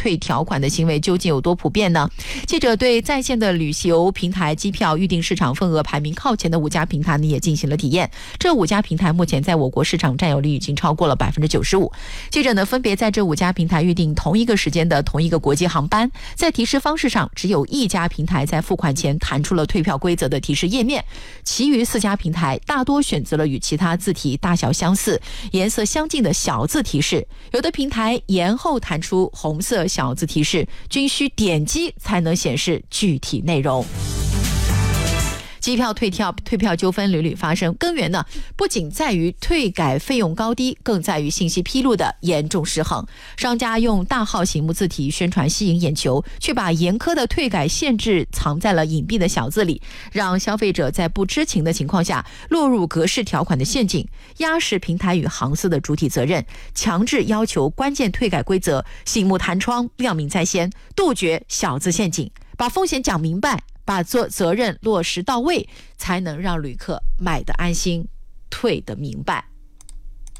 退条款的行为究竟有多普遍呢？记者对在线的旅游平台机票预订市场份额排名靠前的5家平台呢也进行了体验。这5家平台目前在我国市场占有率已经超过了95%。记者呢分别在这5家平台预订同一个时间的同一个国际航班，在提示方式上只有1家平台在付款前弹出了退票规则的提示页面，其余4家平台大多选择了与其他字体大小相似、颜色相近的小字提示，有的平台延后弹出红色小字提示，均需点击才能显示具体内容。机票退票纠纷屡屡发生，根源呢不仅在于退改费用高低，更在于信息披露的严重失衡。商家用大号醒目字体宣传吸引眼球，却把严苛的退改限制藏在了隐蔽的小字里，让消费者在不知情的情况下落入格式条款的陷阱，压实平台与航司的主体责任，强制要求关键退改规则醒目弹窗，亮明在先，杜绝小字陷阱，把风险讲明白，把责任落实到位，才能让旅客买得安心，退得明白。